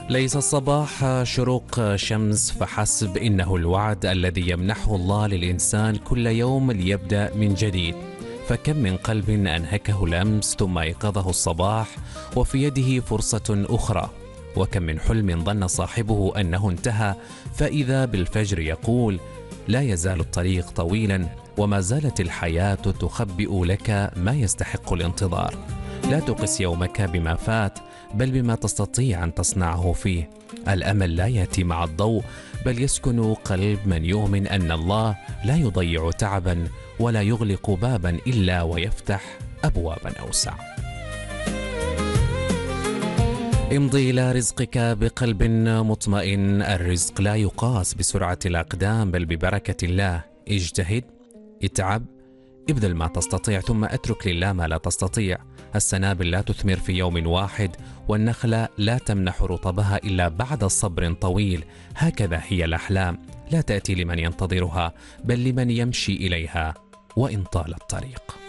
ليس الصباح شروق شمس فحسب، إنه الوعد الذي يمنحه الله للإنسان كل يوم ليبدأ من جديد. فكم من قلب أنهكه الأمس ثم أيقظه الصباح وفي يده فرصة أخرى، وكم من حلم ظن صاحبه أنه انتهى فإذا بالفجر يقول: لا يزال الطريق طويلا وما زالت الحياة تخبئ لك ما يستحق الانتظار. لا تقس يومك بما فات بل بما تستطيع أن تصنعه فيه. الأمل لا يأتي مع الضوء بل يسكن قلب من يؤمن أن الله لا يضيع تعبا ولا يغلق بابا إلا ويفتح أبوابا أوسع. امضي إلى رزقك بقلب مطمئن. الرزق لا يقاس بسرعة الأقدام بل ببركة الله. اجتهد، اتعب، ابذل ما تستطيع ثم اترك لله ما لا تستطيع. السنابل لا تثمر في يوم واحد، والنخلة لا تمنح رطبها إلا بعد صبر طويل. هكذا هي الأحلام، لا تأتي لمن ينتظرها بل لمن يمشي إليها وإن طال الطريق.